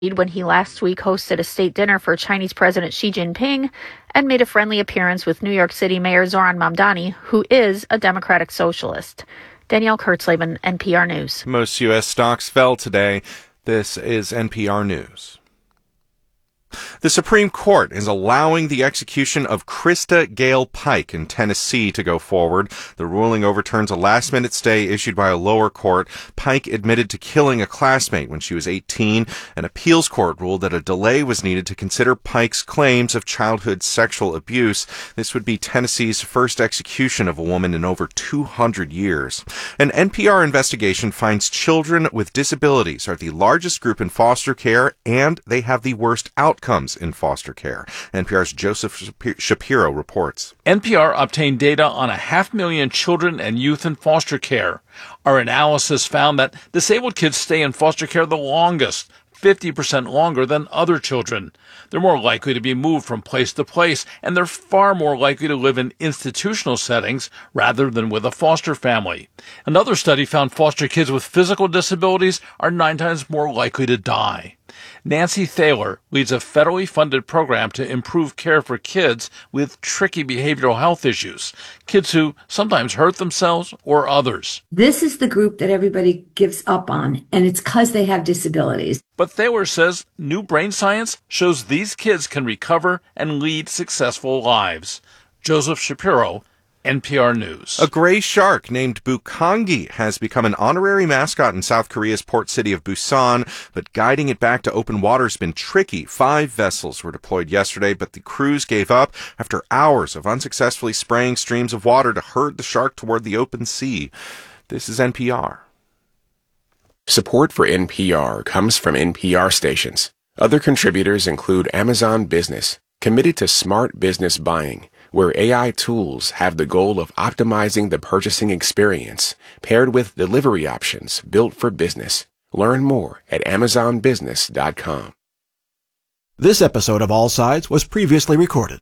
when he last week hosted a state dinner for Chinese President Xi Jinping and made a friendly appearance with New York City Mayor Zohran Mamdani, who is a Democratic socialist. Danielle Kurtzleben, NPR News. Most U.S. stocks fell today. This is NPR News. The Supreme Court is allowing the execution of Krista Gale Pike in Tennessee to go forward. The ruling overturns a last-minute stay issued by a lower court. Pike admitted to killing a classmate when she was 18. An appeals court ruled that a delay was needed to consider Pike's claims of childhood sexual abuse. This would be Tennessee's first execution of a woman in over 200 years. An NPR investigation finds children with disabilities are the largest group in foster care, and they have the worst outcomes in foster care. NPR's Joseph Shapiro reports. NPR obtained data on 500,000 children and youth in foster care. Our analysis found that disabled kids stay in foster care the longest, 50% longer than other children. They're more likely to be moved from place to place, and they're far more likely to live in institutional settings rather than with a foster family. Another study found foster kids with physical disabilities are 9 times more likely to die. Nancy Thaler leads a federally funded program to improve care for kids with tricky behavioral health issues, kids who sometimes hurt themselves or others. This is the group that everybody gives up on, and it's because they have disabilities. But Thaler says new brain science shows these kids can recover and lead successful lives. Joseph Shapiro, NPR News. A gray shark named Bukangi has become an honorary mascot in South Korea's port city of Busan, but guiding it back to open water has been tricky. 5 vessels were deployed yesterday, but the crews gave up after hours of unsuccessfully spraying streams of water to herd the shark toward the open sea. This is NPR. Support for NPR comes from NPR stations. Other contributors include Amazon Business, committed to smart business buying, where AI tools have the goal of optimizing the purchasing experience, paired with delivery options built for business. Learn more at amazonbusiness.com. This episode of All Sides was previously recorded.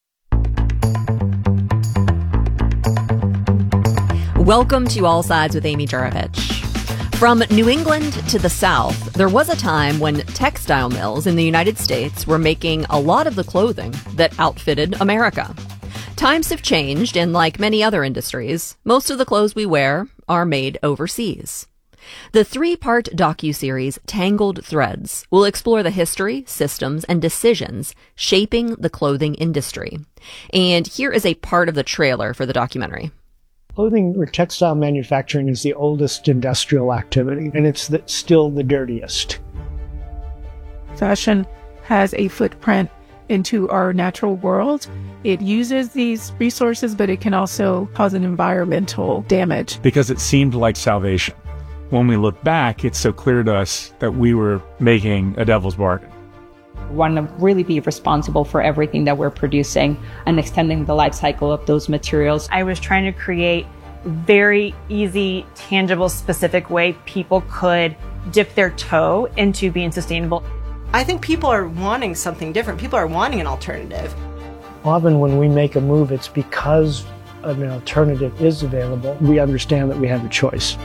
Welcome to All Sides with Amy Juravich. From New England to the South, there was a time when textile mills in the United States were making a lot of the clothing that outfitted America. Times have changed, and like many other industries, most of the clothes we wear are made overseas. The 3-part docuseries Tangled Threads will explore the history, systems, and decisions shaping the clothing industry. And here is a part of the trailer for the documentary. Clothing or textile manufacturing is the oldest industrial activity, and it's still the dirtiest. Fashion has a footprint into our natural world. It uses these resources, but it can also cause an environmental damage. Because it seemed like salvation. When we look back, it's so clear to us that we were making a devil's bargain. We want to really be responsible for everything that we're producing and extending the life cycle of those materials. I was trying to create very easy, tangible, specific way people could dip their toe into being sustainable. I think people are wanting something different. People are wanting an alternative. Often when we make a move, it's because an alternative is available. We understand that we have a choice.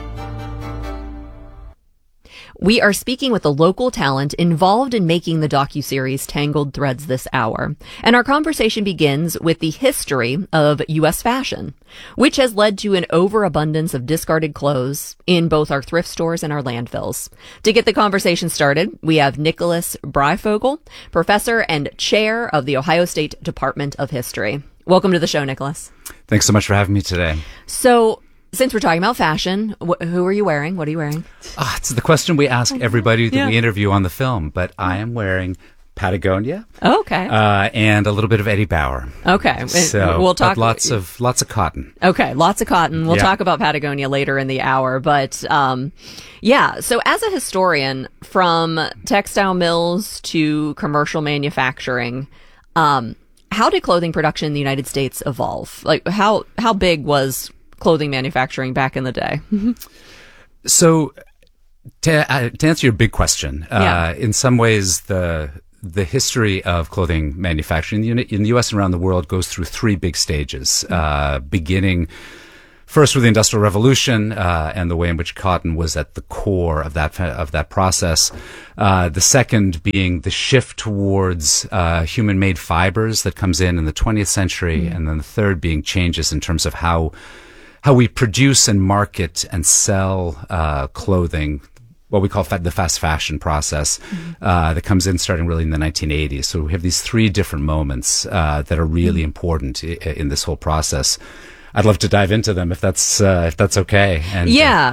We are speaking with a local talent involved in making the docuseries Tangled Threads this hour. And our conversation begins with the history of U.S. fashion, which has led to an overabundance of discarded clothes in both our thrift stores and our landfills. To get the conversation started, we have Nicholas Breyfogle, professor and chair of the Ohio State Department of History. Welcome to the show, Nicholas. Thanks so much for having me today. So, since we're talking about fashion, who are you wearing? What are you wearing? It's the question we ask everybody that we interview on the film, but I am wearing Patagonia. Oh, okay. And a little bit of Eddie Bauer. Okay. So we'll talk lots of cotton. Okay, lots of cotton. We'll talk about Patagonia later in the hour, but so as a historian, from textile mills to commercial manufacturing, how did clothing production in the United States evolve? Like how big was clothing manufacturing back in the day? So to answer your big question, in some ways the history of clothing manufacturing in the U.S. and around the world goes through 3 big stages, beginning First with the Industrial Revolution and the way in which cotton was at the core of that process. The second being the shift towards human-made fibers that comes in the 20th century, and then the third being changes in terms of how we produce and market and sell clothing, what we call the fast fashion process, that comes in starting really in the 1980s. So we have these three different moments that are really important in this whole process. I'd love to dive into them if that's okay. And,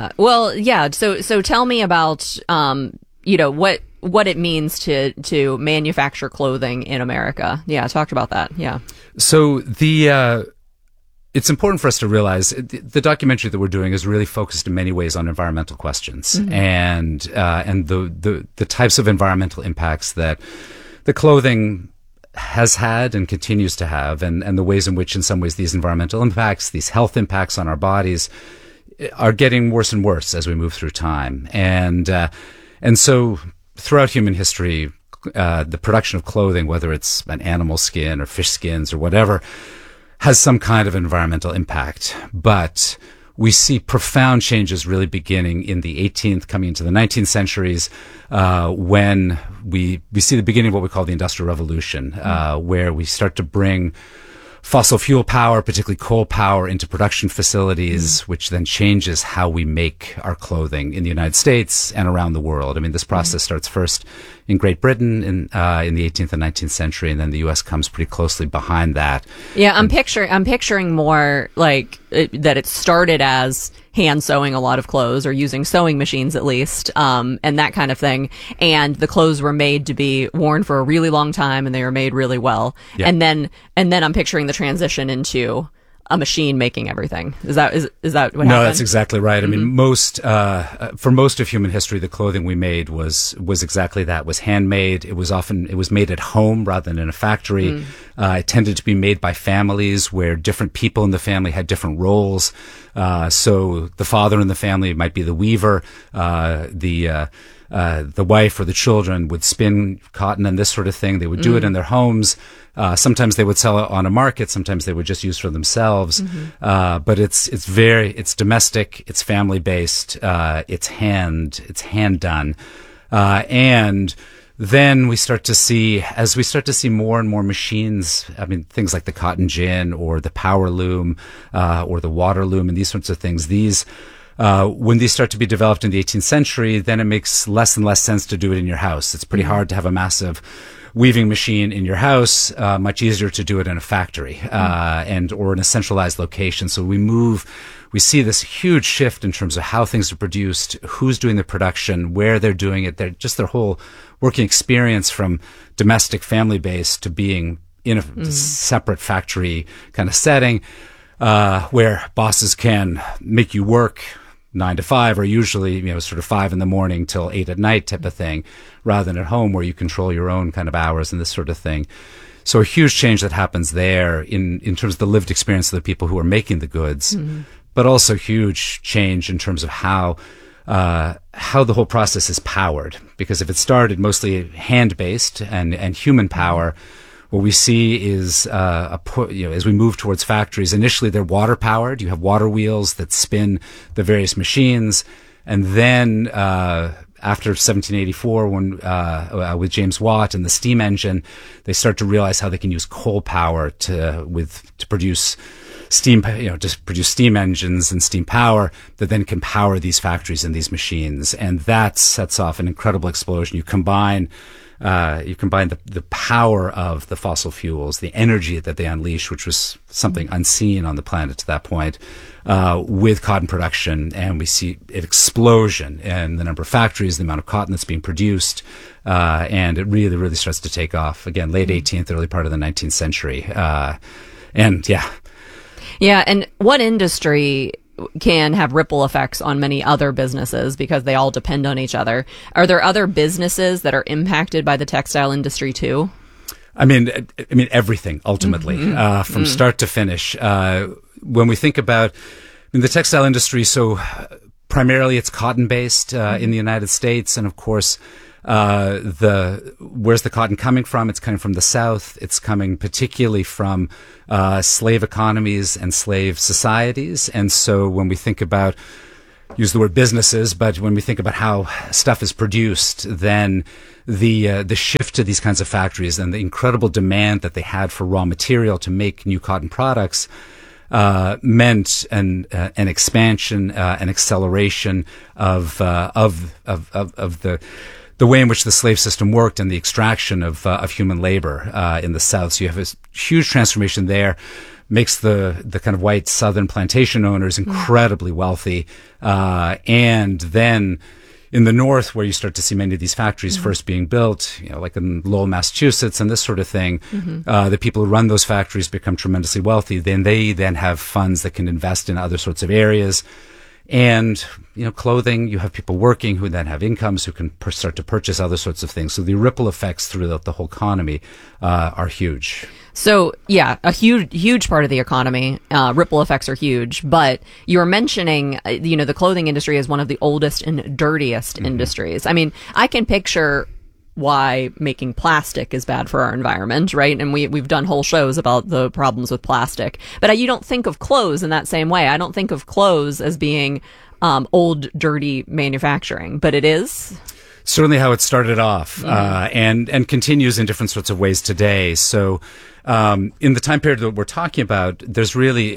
So tell me about what it means to manufacture clothing in America. Yeah, talk about that. Yeah. So it's important for us to realize the documentary that we're doing is really focused in many ways on environmental questions and the types of environmental impacts that the clothing has had and continues to have, and the ways in which in some ways these environmental impacts, these health impacts on our bodies are getting worse and worse as we move through time. And so throughout human history, the production of clothing, whether it's an animal skin or fish skins or whatever, has some kind of environmental impact. But we see profound changes really beginning in the 18th, coming into the 19th centuries, when we see the beginning of what we call the Industrial Revolution, where we start to bring fossil fuel power, particularly coal power, into production facilities, which then changes how we make our clothing in the United States and around the world. I mean, this process starts first in Great Britain in the 18th and 19th century, and then the U.S. comes pretty closely behind that. Yeah, I'm picturing more like that it started as hand sewing a lot of clothes, or using sewing machines at least, and that kind of thing. And the clothes were made to be worn for a really long time, and they were made really well. Yeah. And then I'm picturing the transition into a machine making everything. Is that what happened? No, that's exactly right. I mean, for most of human history, the clothing we made was exactly that, was handmade. It was made at home rather than in a factory. It tended to be made by families where different people in the family had different roles. So the father in the family might be the weaver, the wife or the children would spin cotton and this sort of thing. They would do it in their homes. Sometimes they would sell it on a market. Sometimes they would just use for themselves. But it's domestic. It's family based. It's hand done. And then we start to see more and more machines, I mean, things like the cotton gin or the power loom, or the water loom and these sorts of things. When these start to be developed in the 18th century, then it makes less and less sense to do it in your house. It's pretty hard to have a massive weaving machine in your house, much easier to do it in a factory, or in a centralized location. So we see this huge shift in terms of how things are produced, who's doing the production, where they're doing it. Their whole working experience from domestic family-based to being in a separate factory kind of setting, where bosses can make you work 9 to 5, or usually, sort of 5 in the morning till 8 at night type of thing, rather than at home where you control your own kind of hours and this sort of thing. So a huge change that happens there in terms of the lived experience of the people who are making the goods, but also huge change in terms of how the whole process is powered. Because if it started mostly hand-based and human power, what we see is, as we move towards factories, initially they're water powered. You have water wheels that spin the various machines. And then, after 1784, when, with James Watt and the steam engine, they start to realize how they can use coal power to produce steam, to produce steam engines and steam power that then can power these factories and these machines. And that sets off an incredible explosion. You combine the power of the fossil fuels, the energy that they unleash, which was something unseen on the planet to that point, with cotton production, and we see an explosion in the number of factories, the amount of cotton that's being produced, and it really, really starts to take off. Again, late 18th, early part of the 19th century. Yeah, and one industry can have ripple effects on many other businesses because they all depend on each other. Are there other businesses that are impacted by the textile industry too? I mean everything ultimately, from start to finish. When we think about the textile industry, so primarily it's cotton based in the United States, and of course Where's the cotton coming from? It's coming from the South. It's coming particularly from slave economies and slave societies. And so when we think about, use the word businesses, but when we think about how stuff is produced, then the shift to these kinds of factories and the incredible demand that they had for raw material to make new cotton products meant an expansion, an acceleration of the way in which the slave system worked and the extraction of human labor in the South. So you have a huge transformation there. Makes the kind of white Southern plantation owners incredibly wealthy, and then in the North, where you start to see many of these factories first being built, like in Lowell, Massachusetts, and this sort of thing, the people who run those factories become tremendously wealthy. Then they have funds that can invest in other sorts of areas. And, clothing, you have people working who then have incomes who can start to purchase other sorts of things. So the ripple effects throughout the whole economy are huge. So, yeah, a huge part of the economy. Ripple effects are huge. But you were mentioning, the clothing industry is one of the oldest and dirtiest industries. I mean, I can picture why making plastic is bad for our environment, right? And we've done whole shows about the problems with plastic. But you don't think of clothes in that same way. I don't think of clothes as being old, dirty manufacturing, but it is. Certainly how it started off, and continues in different sorts of ways today. So, in the time period that we're talking about, there's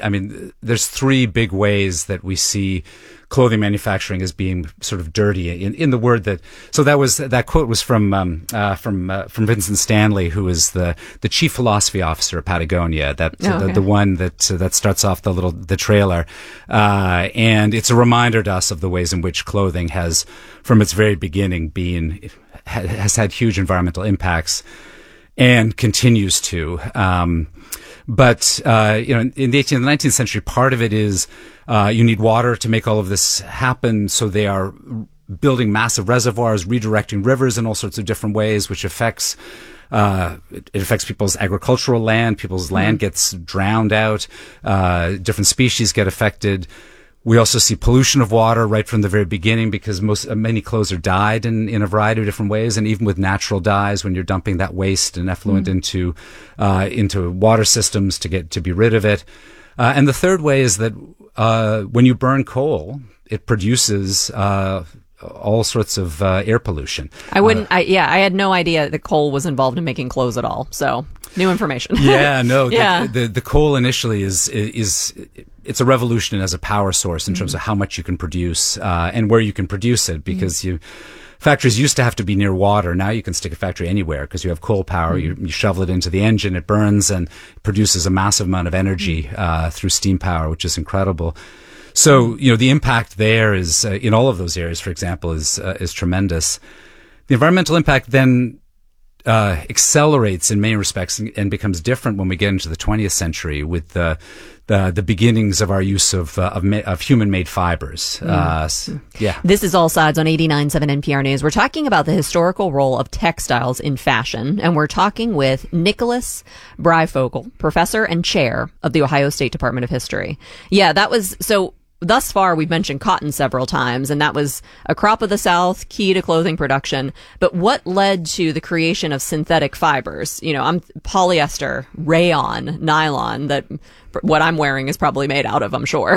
three big ways that we see clothing manufacturing as being sort of dirty in the word that, so that quote was from Vincent Stanley, who is the chief philosophy officer of Patagonia, the one that starts off the trailer. And it's a reminder to us of the ways in which clothing has, from its very beginning, has had huge environmental impacts and continues to. But in the 18th and 19th century, part of it is you need water to make all of this happen. So they are building massive reservoirs, redirecting rivers in all sorts of different ways, which affects people's agricultural land. People's land gets drowned out. Different species get affected. We also see pollution of water right from the very beginning because many clothes are dyed in a variety of different ways, and even with natural dyes, when you're dumping that waste and effluent into water systems to be rid of it. And the third way is that when you burn coal, it produces all sorts of air pollution. I had no idea that coal was involved in making clothes at all. So new information. Yeah, no. The coal initially it's a revolution as a power source in terms of how much you can produce and where you can produce it, because factories used to have to be near water. Now you can stick a factory anywhere because you have coal power. You shovel it into the engine, it burns and produces a massive amount of energy through steam power, which is incredible. So, the impact there is in all of those areas, for example, is tremendous. The environmental impact then accelerates in many respects and becomes different when we get into the 20th century with the beginnings of our use of human-made fibers. This is All Sides on 89.7 NPR News. We're talking about the historical role of textiles in fashion, and we're talking with Nicholas Breyfogle, professor and chair of the Ohio State Department of History. Thus far, we've mentioned cotton several times, and that was a crop of the South, key to clothing production. But what led to the creation of synthetic fibers? Polyester, rayon, nylon, that what I'm wearing is probably made out of, I'm sure.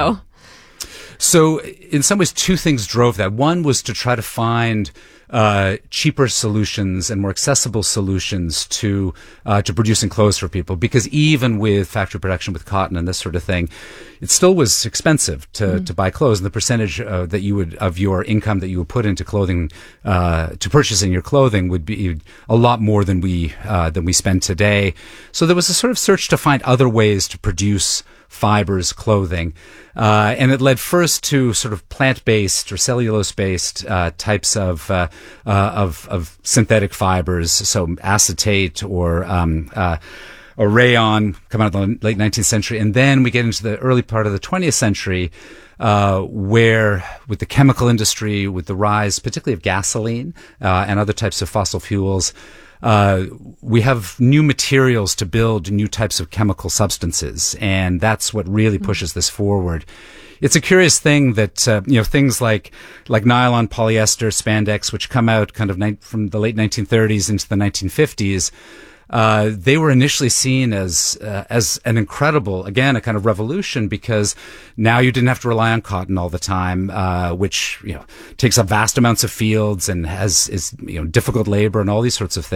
So in some ways, two things drove that. One was to try to find cheaper solutions and more accessible solutions to producing clothes for people, because even with factory production with cotton and this sort of thing, it still was expensive to buy clothes, and the percentage of your income that you would put into clothing to purchasing your clothing would be a lot more than we spend today. So there was a sort of search to find other ways to produce fibers, clothing, and it led first to sort of plant-based or cellulose-based types of synthetic fibers, so acetate or rayon, come out in the late 19th century, and then we get into the early part of the 20th century, where with the chemical industry, with the rise particularly of gasoline and other types of fossil fuels, we have new materials to build new types of chemical substances, and that's what really pushes this forward. It's a curious thing that things like nylon, polyester, spandex, which come out kind of from the late 1930s into the 1950s, they were initially seen as an incredible, again, a kind of revolution, because now you didn't have to rely on cotton all the time, which takes up vast amounts of fields and is difficult labor and all these sorts of things.